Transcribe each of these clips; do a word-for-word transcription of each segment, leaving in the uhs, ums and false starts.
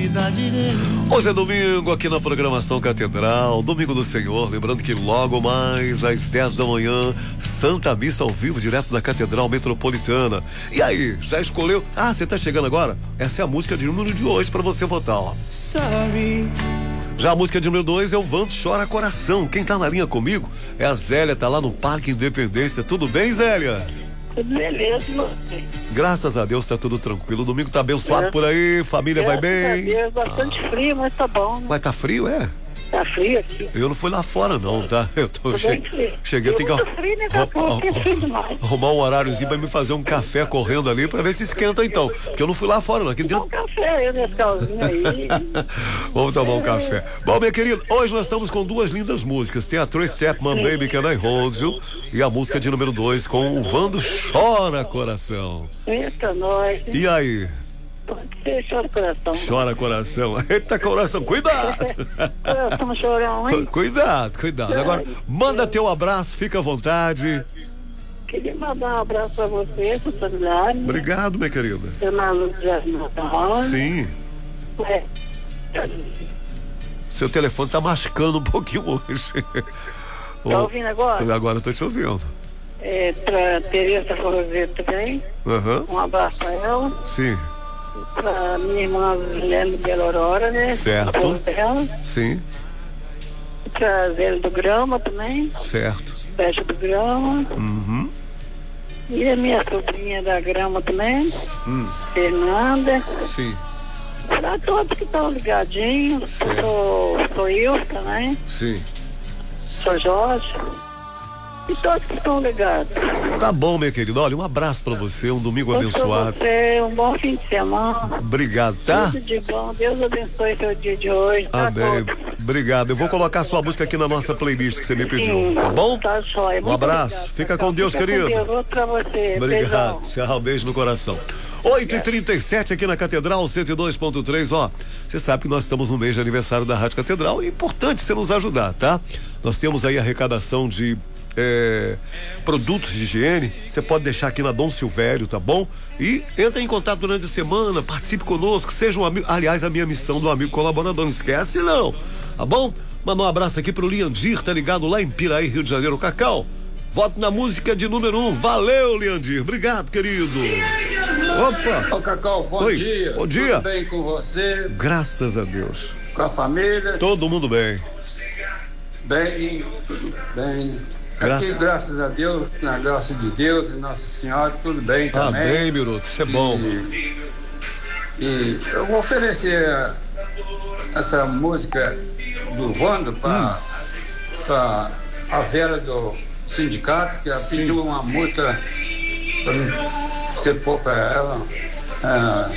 Hoje é domingo aqui na programação Catedral, Domingo do Senhor. Lembrando que logo mais às dez da manhã, Santa Missa ao vivo, direto da Catedral Metropolitana. E aí, já escolheu? Ah, você tá chegando agora? Essa é a música de número de hoje pra você votar, ó. Sorry. Já a música de número dois é o Vando Chora Coração. Quem tá na linha comigo é a Zélia, tá lá no Parque Independência. Tudo bem, Zélia? Tudo beleza. Graças a Deus tá tudo tranquilo. O domingo tá abençoado é. por aí, família Graças vai bem. A Deus, bastante ah. frio, mas tá bom. Né? Mas tá frio, é? Tá frio aqui. Eu não fui lá fora não, tá? Eu tô tá che... cheguei, eu tenho que frio, né? Tá arrumar, é frio demais. arrumar um horáriozinho pra me fazer um café correndo ali pra ver se esquenta então, porque eu não fui lá fora não. Aqui dentro... um café, eu nesse calzinho aí. Vamos tomar um café. Bom, minha querida, hoje nós estamos com duas lindas músicas. Tem a Trace Chapman, Baby Can I Hold You, e a música de número dois com o Vando Chora Coração. Eita, nós. E aí? Pode ser, chora coração. Chora coração. Eita, coração, cuidado. Coração chorão, hein? Cuidado, cuidado. Agora, manda teu abraço, fica à vontade. Queria mandar um abraço pra você, pro familiar. Obrigado, minha querida. Dona Lúcia Natal. Sim. É. Seu telefone tá machucando um pouquinho hoje. Tá ouvindo agora? Agora eu tô te ouvindo. É, pra Tereza Forrozeiro também. Uhum. Um abraço pra ela. Sim. Pra minha irmã Guilherme Bela Aurora, né? Certo. Sim. Pra Zé do Grama também. Certo. Peixe do Grama. Uhum. E a minha sobrinha da Grama também. Hum. Fernanda. Sim. Pra todos que estão ligadinhos. Sou, sou eu também. Sim. Sou Jorge. E todos que estão ligados. Tá bom, minha querida. Olha, um abraço pra você, um domingo Todos abençoado. Pra você, um bom fim de semana. Obrigado, tá? Tudo de bom. Deus abençoe seu dia de hoje. Amém. Tá. Obrigado. Eu vou colocar sua música aqui na nossa playlist que você me pediu, Sim, tá bom? Tá jóia. Um abraço. Obrigado, Fica tá com Deus, Fica querido. Com Deus. Outro pra você. Obrigado. Beijão. Tchau, beijo no coração. oito e trinta e sete aqui na Catedral cento e dois ponto três, ó. Você sabe que nós estamos no mês de aniversário da Rádio Catedral e é importante você nos ajudar, tá? Nós temos aí a arrecadação de É, produtos de higiene. Você pode deixar aqui na Dom Silvério, tá bom? E entra em contato durante a semana, participe conosco, seja um amigo. Aliás, a minha missão do amigo colaborador, não esquece não, tá bom? Manda um abraço aqui pro Liandir, tá ligado lá em Piraí, Rio de Janeiro. Cacau, voto na música de número um. Valeu, Liandir, obrigado, querido. Opa! Ô, Cacau, bom Oi. dia. Bom dia. Tudo bem com você? Graças a Deus. Com a família? Todo mundo bem. Bem, tudo bem. Graças... Aqui, graças a Deus, na graça de Deus e Nossa Senhora, tudo bem também. Amém, Miruto, isso é bom. E, e eu vou oferecer essa música do Vando para hum. a Vera do sindicato, que ela Sim. pediu uma multa para mim você pôr para ela. Ah,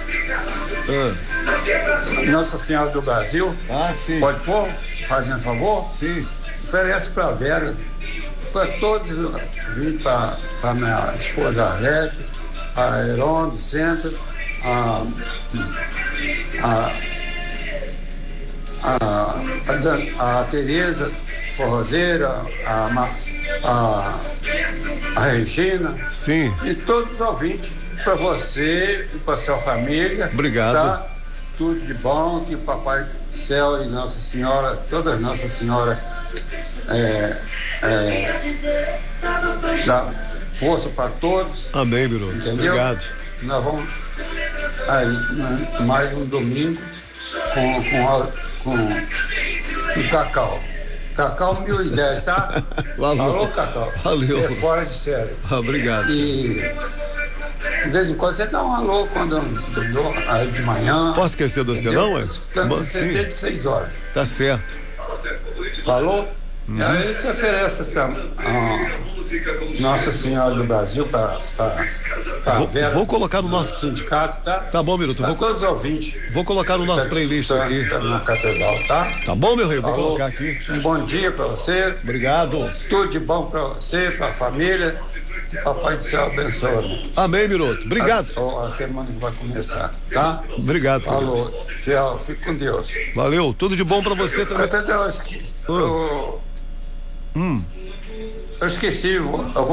ah. Nossa Senhora do Brasil. Ah, sim. Pode pôr? Fazendo favor? Sim. Oferece para a Vera, para todos, para a minha esposa Arlete, a Heron do Centro, a a, a, a, a Tereza Forrozeira, a, a, a Regina. Sim. E todos os ouvintes, para você e para sua família. Obrigado. Tá? Tudo de bom, que o Papai do Céu e Nossa Senhora, todas Nossa Senhora é, é, dá força para todos. Amém, Biru. Entendeu? Obrigado. Nós vamos aí, né, mais um domingo com, com, com o Cacau. Cacau mil e dez, tá? Valeu. Alô, Cacau. Valeu. É fora de série. Obrigado. E de vez em quando você dá um alô quando eu aí de manhã. Posso esquecer de você, não, é? Tanto de seis horas. Tá certo. Falou? Uhum. Aí você oferece essa ah, Nossa Senhora do Brasil para vou, Vera, vou colocar no nosso sindicato, tá? Tá bom, Minuto. Pra vou todos os ouvintes. Vou colocar no nosso tá, playlist tá, aqui. Tá na Catedral, tá? Tá bom, meu rei? Vou Falou. colocar aqui. Um bom dia para você. Obrigado. Tudo de bom para você, para a família. Que Papai do Céu abençoe. Amém, Minuto. Obrigado. A, a semana que vai começar, tá? Obrigado, Falou. Tchau. Fique com Deus. Valeu. Tudo de bom pra você também. Eu, eu, eu, eu, hum. eu esqueci. Eu vou